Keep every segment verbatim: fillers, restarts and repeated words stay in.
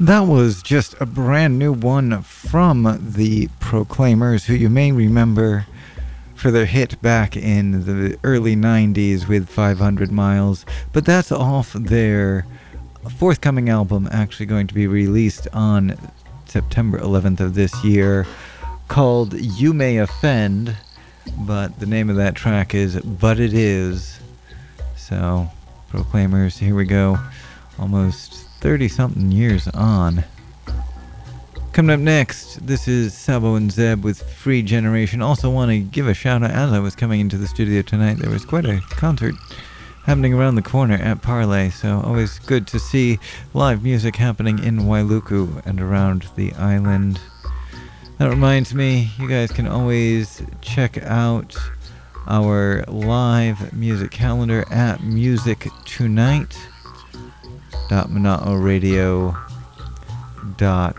That was just a brand new one from the Proclaimers, who you may remember for their hit back in the early nineties with five hundred miles. But that's off their forthcoming album, actually going to be released on September eleventh of this year, called You May Offend. But the name of that track is But It Is. So, Proclaimers, here we go. Almost thirty-something years on. Coming up next, this is Sabo and Zeb with Free Generation. Also want to give a shout out, as I was coming into the studio tonight, there was quite a concert happening around the corner at Parlay, so always good to see live music happening in Wailuku and around the island. That reminds me, you guys can always check out our live music calendar at music tonight dot mana'o radio dot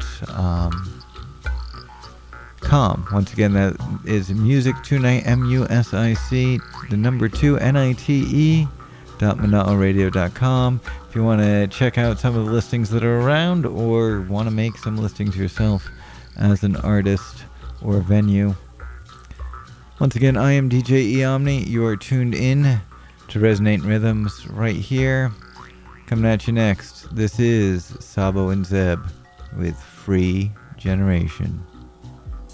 com. Once again, that is music tonight, M U S I C, the number two, N I T E, dot mana'o radio dot com. If you want to check out some of the listings that are around, or want to make some listings yourself as an artist or venue. Once again, I am D J Eomni. You are tuned in to Resonating Rhythms right here. Coming at you next, this is Sabo and Zeb with Free Generation.